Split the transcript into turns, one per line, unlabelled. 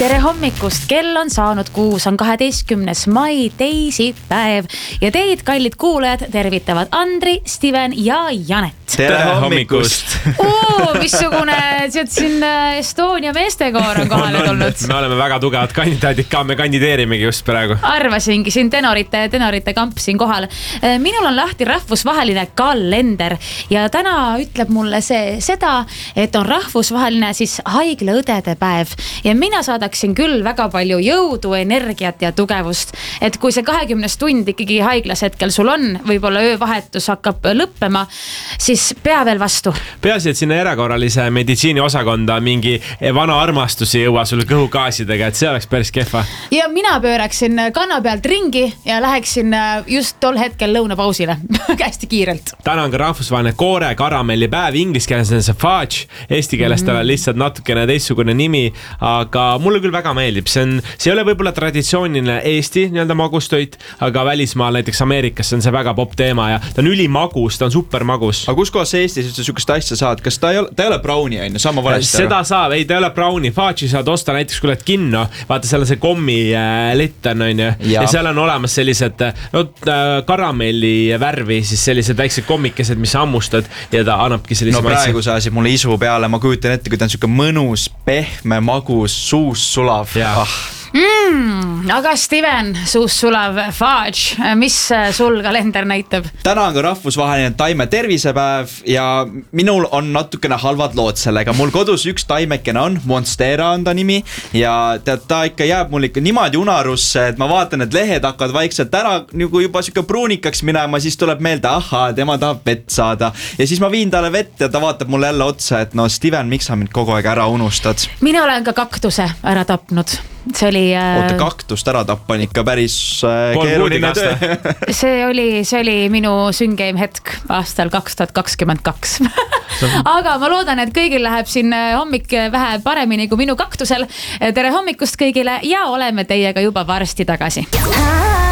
tere hommikust, kell on saanud 6, on 12. mai, teisipäev ja teid, kallid kuulajad, tervitavad Andri, Steven ja Janet.
Tere hommikust!
Missugune siin Estonia meestekoor on kohale tulnud.
Me oleme väga tugevad kandidaadid ka, me kandideerimegi just praegu.
Arvasingi, siin tenorite kamp siin kohal. Minul on lahti rahvusvaheline kalender ja täna ütleb mulle seda, et on rahvusvaheline siis haiglaõdede päev ja mina saadaksin küll väga palju jõudu, energiat ja tugevust, et kui see 20 tund ikkagi haiglas hetkel sul on, võib-olla öövahetus hakkab lõppema, siis pea veel vastu.
Peaasi, et sinna erakorralise meditsiini osakonda mingi vana armastus ei jõua sulle kõhugaasidega, et see oleks päris kehva.
Ja mina pööraksin kanna pealt ringi ja läheksin just tol hetkel lõunapausile hästi kiirelt.
Täna on ka rahvusvaheline koore karamelli päev, inglise keeles on see fudge, eesti keeles tal on lihtsalt natukene teistsugune nimi, aga mulle küll väga meeldib. See ei ole võib-olla traditsiooniline Eesti nii-öelda magustoit, aga välismaal näiteks Ameerikas on see väga pop teema ja ta on ülimagus, ta on super magus.
Aga kus kohas Eestis üldse sükest asja saad? Kas ta ei ole brownie on ju? Sama valesti
seda saab, ei ta ei ole brownie. Fudge'i saad osta näiteks kui oled kinno. Vaata, seal on see kommi lett on ju. Ja seal on olemas sellised karamelli värvi, siis sellised väiksed kommikesed, mis hammustad ja ta annabki sellise
maitse. Praegu sa asid mulle isu peale, ma kujutan ette, kui ta on siuke mõnus, pehme, magus, suus sulav.
Aga Steven, suus sulav fudge, mis sul kalender näitab?
Täna on ka rahvusvaheline taime tervisepäev ja minul on natukene halvad lood sellega. Mul kodus üks taimekene on, Monstera on ta nimi ja ta ikka jääb mul ikka niimoodi unarusse, et ma vaatan, et lehed hakkavad vaikselt ära nagu juba siuke pruunikaks minema, siis tuleb meelde, tema tahab vett saada ja siis ma viin talle vett ja ta vaatab mulle jälle otsa, et no Steven, miks sa mind kogu aeg ära unustad?
Mina olen ka kaktuse ära tapnud. See oli...
Oota, kaktust ära tappan ikka päris keeruline töö.
See oli minu süngeim hetk aastal 2022. Aga ma loodan, et kõigil läheb siin hommik vähe paremini kui minu kaktusel. Tere hommikust kõigile ja oleme teiega juba varsti tagasi.